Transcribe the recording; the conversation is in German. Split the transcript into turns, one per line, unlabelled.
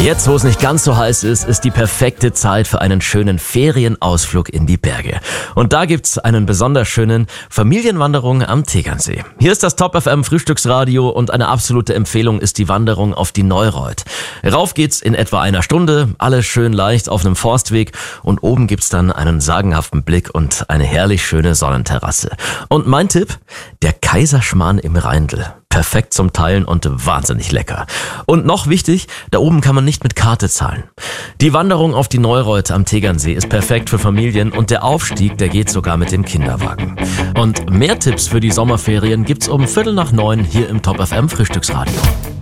Jetzt, wo es nicht ganz so heiß ist, ist die perfekte Zeit für einen schönen Ferienausflug in die Berge. Und da gibt's einen besonders schönen Familienwanderung am Tegernsee. Hier ist das Top FM Frühstücksradio und eine absolute Empfehlung ist die Wanderung auf die Neureuth. Rauf geht's in etwa einer Stunde, alles schön leicht auf einem Forstweg und oben gibt's dann einen sagenhaften Blick und eine herrlich schöne Sonnenterrasse. Und mein Tipp, der Kaiserschmarrn im Rheindl. Perfekt zum Teilen und wahnsinnig lecker. Und noch wichtig, da oben kann man nicht mit Karte zahlen. Die Wanderung auf die Neureuth am Tegernsee ist perfekt für Familien und der Aufstieg, der geht sogar mit dem Kinderwagen. Und mehr Tipps für die Sommerferien gibt's um 8:45 hier im Top FM Frühstücksradio.